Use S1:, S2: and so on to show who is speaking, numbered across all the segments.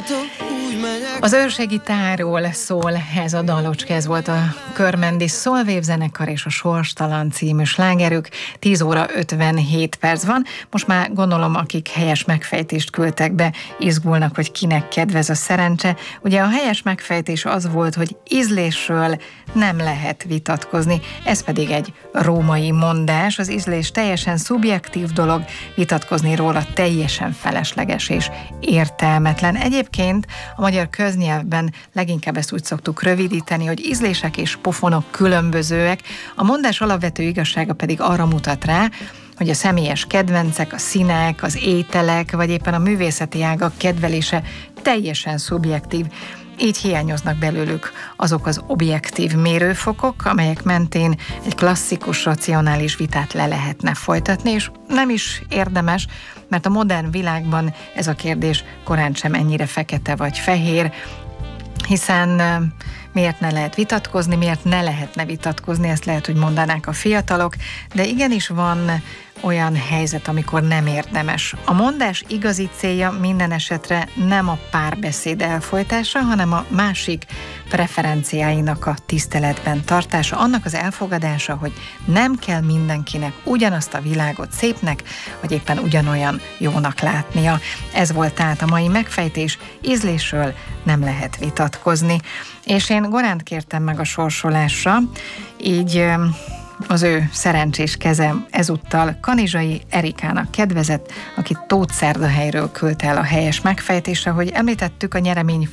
S1: Az őrségi táról szól ez a dalocska, ez volt a Körmendi Soulwave zenekar és a Sorstalan című slágerük. 10 óra 57 perc van. Most már gondolom, akik helyes megfejtést küldtek be, izgulnak, hogy kinek kedvez a szerencse. Ugye a helyes megfejtés az volt, hogy ízlésről nem lehet vitatkozni, ez pedig egy római mondás. Az ízlés teljesen szubjektív dolog, vitatkozni róla teljesen felesleges és értelmetlen. Egyébként a magyar köznyelvben leginkább ezt úgy szoktuk rövidíteni, hogy ízlések és pofonok különbözőek. A mondás alapvető igazsága pedig arra mutat rá, hogy a személyes kedvencek, a színek, az ételek, vagy éppen a művészeti ágak kedvelése teljesen szubjektív. Így hiányoznak belőlük azok az objektív mérőfokok, amelyek mentén egy klasszikus, racionális vitát le lehetne folytatni, és nem is érdemes, mert a modern világban ez a kérdés korán sem ennyire fekete vagy fehér, hiszen miért ne lehet vitatkozni, miért ne lehetne vitatkozni, ezt lehet, hogy mondanák a fiatalok, de igenis van olyan helyzet, amikor nem érdemes. A mondás igazi célja minden esetre nem a párbeszéd elfolytása, hanem a másik preferenciáinak a tiszteletben tartása, annak az elfogadása, hogy nem kell mindenkinek ugyanazt a világot szépnek, vagy éppen ugyanolyan jónak látnia. Ez volt tehát a mai megfejtés, ízlésről nem lehet vitatkozni. És én Goránt kértem meg a sorsolásra, így az ő szerencsés kezem ezúttal Kanizsai Erikának kedvezett, aki Tótszerdahelyről küldte el a helyes megfejtésre, hogy említettük, a nyeremény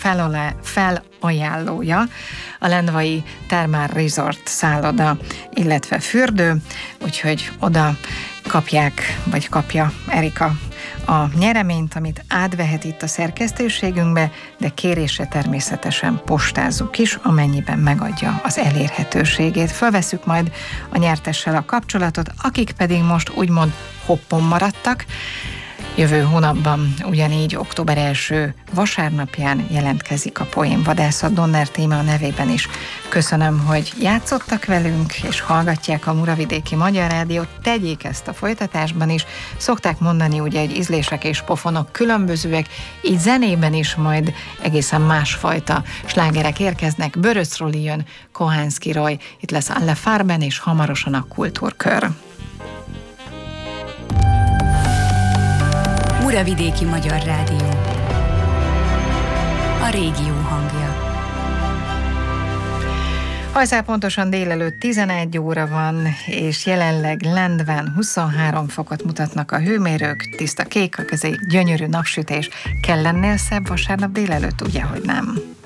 S1: felajánlója a Lendvai Thermal Resort szálloda, illetve fürdő, úgyhogy oda kapják, vagy kapja Erika a nyereményt, amit átvehet itt a szerkesztőségünkbe, de kérésre természetesen postázzuk is, amennyiben megadja az elérhetőségét. Fölvesszük majd a nyertessel a kapcsolatot, akik pedig most úgymond hoppon maradtak. Jövő hónapban, ugyanígy október 1. vasárnapján jelentkezik a Poénvadászat. Donner Téma a nevében is köszönöm, hogy játszottak velünk, és hallgatják a Muravidéki Magyar Rádiót. Tegyék ezt a folytatásban is. Szokták mondani, ugye, hogy ízlések és pofonok különbözőek, így zenében is majd egészen másfajta slágerek érkeznek. Böröc Roli jön, Kohánszky Roy, itt lesz Alle Farben, és hamarosan a Kultúrkör.
S2: Muravidéki Magyar Rádió. A régió hangja.
S1: Hajszál pontosan délelőtt 11 óra van, és jelenleg Lendván 23 fokot mutatnak a hőmérők, tiszta kék a közé, gyönyörű napsütés. Kell lennél szebb vasárnap délelőtt? Ugye, hogy nem?